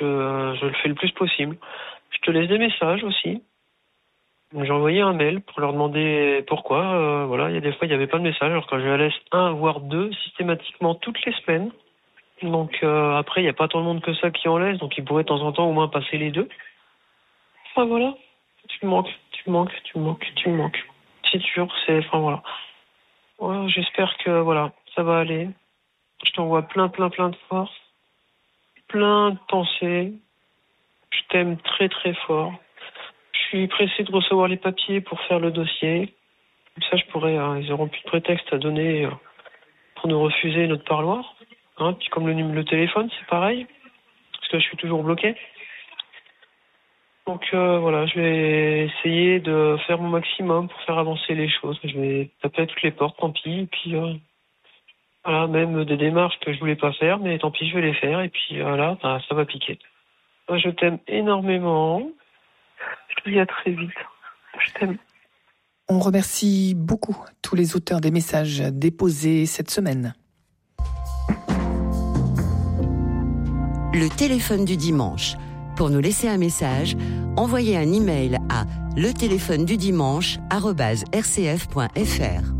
je le fais le plus possible. Je te laisse des messages aussi. J'ai envoyé un mail pour leur demander pourquoi. Voilà, il y a des fois, il n'y avait pas de message, alors que je la laisse 1 voire 2 systématiquement toutes les semaines. Donc après, il n'y a pas tant de monde que ça qui en laisse, donc ils pourraient de temps en temps au moins passer les 2. Enfin voilà, tu me manques. C'est sûr, voilà. Ouais, j'espère que voilà, ça va aller. Je t'envoie plein de force, plein de pensées. Je t'aime très très fort. Je suis pressé de recevoir les papiers pour faire le dossier. Comme ça, ils auront plus de prétexte à donner pour nous refuser notre parloir. Hein, puis comme le téléphone, c'est pareil, parce que je suis toujours bloqué. Donc voilà, je vais essayer de faire mon maximum pour faire avancer les choses. Je vais taper à toutes les portes, tant pis. Et puis voilà, même des démarches que je voulais pas faire, mais tant pis, je vais les faire. Et puis voilà, ça va piquer. Moi, je t'aime énormément. Je te dis à très vite. Je t'aime. On remercie beaucoup tous les auteurs des messages déposés cette semaine. Le téléphone du dimanche. Pour nous laisser un message, envoyez un email à letélephonedudimanche@rcf.fr.